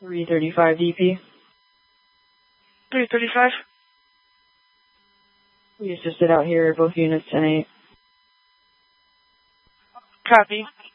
335 DP. 335. We assisted out here, both units 10-8. Copy.